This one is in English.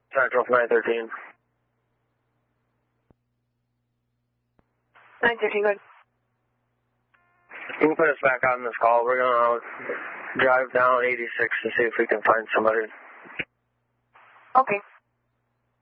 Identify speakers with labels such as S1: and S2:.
S1: Central 913.
S2: 913, good.
S1: You can put us back on this call. We're going to drive down 86 to see if we can find somebody.
S2: Okay.